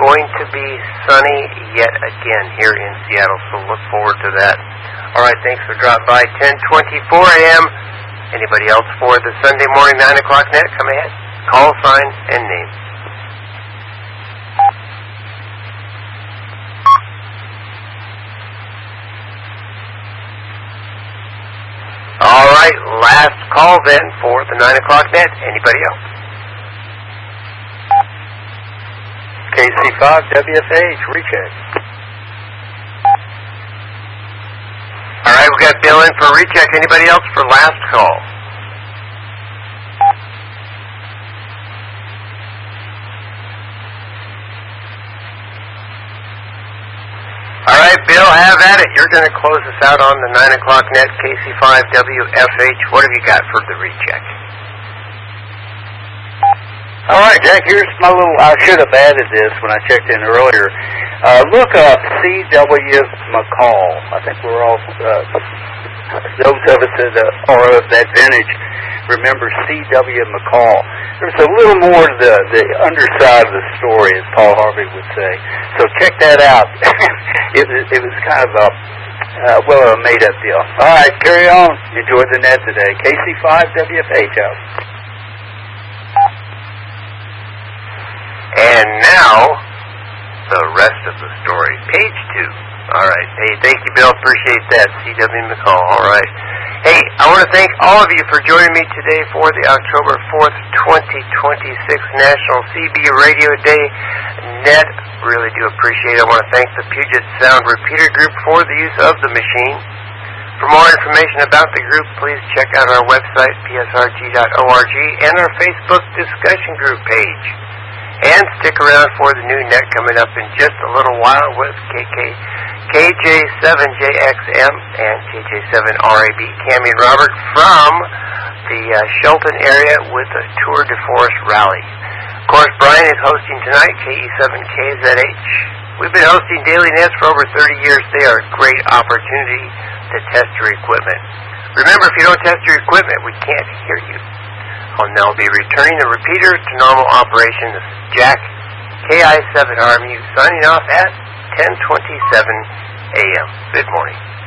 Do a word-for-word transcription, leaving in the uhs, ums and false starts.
going to be sunny yet again here in Seattle, so look forward to that. All right, thanks for dropping by. ten twenty-four a.m. Anybody else for the Sunday morning nine o'clock net? Come ahead. Call, sign, and name. All right, last call then for the nine o'clock net. Anybody else? K C five W F H, recheck. All right, we got Bill in for recheck. Anybody else for last call? All right, Bill, have at it. You're going to close us out on the nine o'clock net, K C five W F H. What have you got for the recheck? All right, Jack, here's my little, I should have added this when I checked in earlier. Uh, look up C W McCall. I think we're all, uh, those of us that uh, are of that vintage remember C W McCall. There's a little more to the, the underside of the story, as Paul Harvey would say. So check that out. it, was, it was kind of a, uh, well, a made-up deal. All right, carry on. Enjoy the net today. K C five W F H out. And now, the rest of the story. Page two. All right. Hey, thank you, Bill. Appreciate that. C W McCall. All right. Hey, I want to thank all of you for joining me today for the October fourth, twenty twenty-six National C B Radio Day Net. Really do appreciate it. I want to thank the Puget Sound Repeater Group for the use of the machine. For more information about the group, please check out our website, P S R G dot org, and our Facebook discussion group page. And stick around for the new net coming up in just a little while with K K, K J seven J X M and K J seven R A B, Cammie and Robert from the uh, Shelton area with a Tour de Force rally. Of course, Brian is hosting tonight, K E seven K Z H. We've been hosting Daily Nets for over thirty years. They are a great opportunity to test your equipment. Remember, if you don't test your equipment, we can't hear you. I'll now be returning the repeater to normal operation. This is Jack, K I seven R M U, signing off at ten twenty-seven a.m. Good morning.